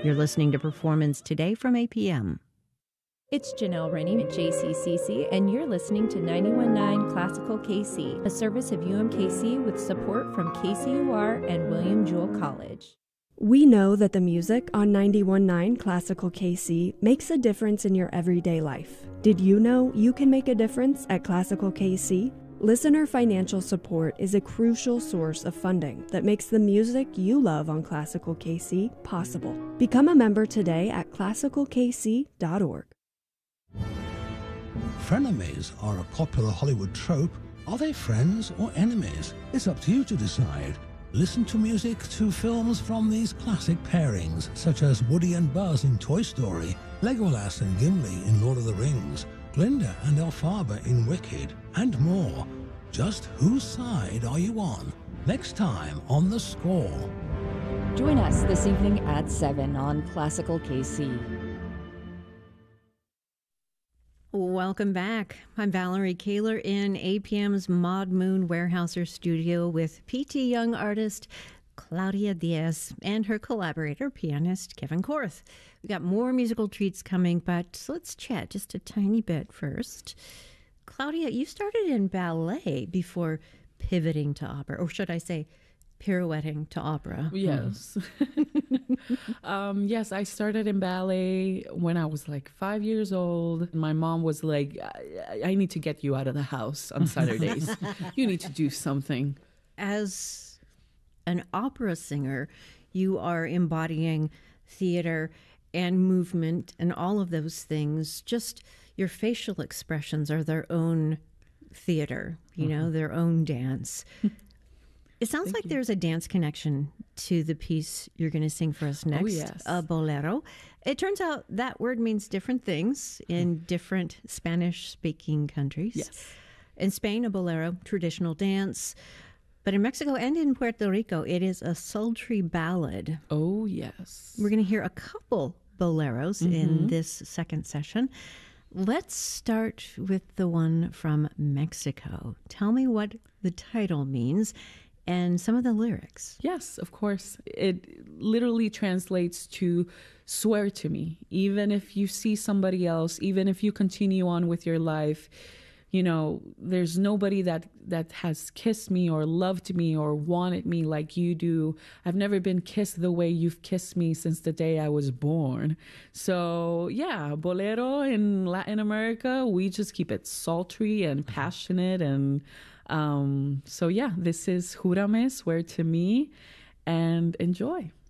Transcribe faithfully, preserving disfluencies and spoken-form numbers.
You're listening to Performance Today from A P M. It's Janelle Rennie at J C C C, and you're listening to ninety-one point nine Classical K C, a service of U M K C with support from K C U R and William Jewell College. We know that the music on ninety-one point nine Classical K C makes a difference in your everyday life. Did you know you can make a difference at Classical K C? Listener financial support is a crucial source of funding that makes the music you love on Classical K C possible. Become a member today at classical k c dot org. Frenemies are a popular Hollywood trope. Are they friends or enemies? It's up to you to decide. Listen to music to films from these classic pairings, such as Woody and Buzz in Toy Story, Legolas and Gimli in Lord of the Rings, Glinda and Elphaba in Wicked, and more. Just whose side are you on? Next time on The Score. Join us this evening at seven on Classical K C. Welcome back. I'm Valerie Kaler in A P M's Maud Moon Warehouser studio with P T Young artist Claudia Diaz and her collaborator, pianist Kevin Korth. We've got more musical treats coming, but let's chat just a tiny bit first. Claudia, you started in ballet before pivoting to opera, or should I say pirouetting to opera? Yes. um, yes, I started in ballet when I was like five years old. My mom was like, I, I need to get you out of the house on Saturdays. You need to do something. As an opera singer, you are embodying theater and movement and all of those things. Just your facial expressions are their own theater, you mm-hmm. know, their own dance. It sounds Thank like you. There's a dance connection to the piece you're going to sing for us next, oh, yes. a bolero. It turns out that word means different things in different Spanish-speaking countries. Yes. In Spain, a bolero, traditional dance. But in Mexico and in Puerto Rico, it is a sultry ballad. Oh, yes. We're going to hear a couple boleros mm-hmm. in this second session. Let's start with the one from Mexico. Tell me what the title means and some of the lyrics. Yes, of course. It literally translates to swear to me. Even if you see somebody else, even if you continue on with your life, you know, there's nobody that, that has kissed me or loved me or wanted me like you do. I've never been kissed the way you've kissed me since the day I was born. So yeah, bolero in Latin America, we just keep it sultry and passionate. And um, so yeah, this is Júrame, Swear to Me, and enjoy.